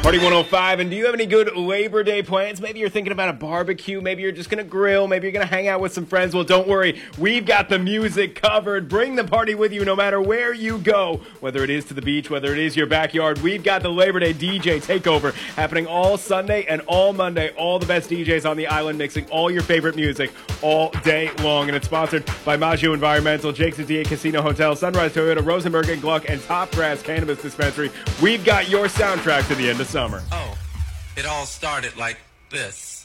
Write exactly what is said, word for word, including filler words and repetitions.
Party one oh five, and do you have any good Labor Day plans? Maybe you're thinking about a barbecue, maybe you're just going to grill, maybe you're going to hang out with some friends. Well, don't worry, we've got the music covered. Bring the party with you no matter where you go, whether it is to the beach, whether it is your backyard. We've got the Labor Day D J Takeover happening all Sunday and all Monday. All the best D Js on the island mixing all your favorite music all day long, and it's sponsored by Maggio Environmental, Jake's D A Casino Hotel, Sunrise Toyota, Rosenberg and Gluck, and Top Grass Cannabis Dispensary. We've got your soundtrack to the end of summer. Oh, it all started like this.